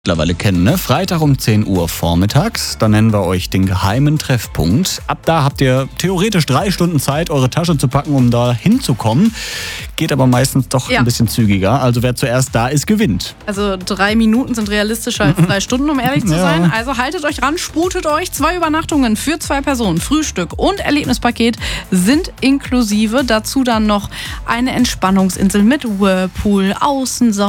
Mittlerweile kennen, ne? Freitag um 10 Uhr vormittags, da nennen wir euch den geheimen Treffpunkt. Ab da habt ihr theoretisch 3 Stunden Zeit, eure Tasche zu packen, um da hinzukommen. Geht aber meistens doch ein bisschen zügiger. Also wer zuerst da ist, gewinnt. Also 3 Minuten sind realistischer als 3 Stunden, um ehrlich zu sein. Also haltet euch ran, sputet euch. 2 Übernachtungen für 2 Personen, Frühstück und Erlebnispaket sind inklusive. Dazu dann noch eine Entspannungsinsel mit Whirlpool, Außensauna.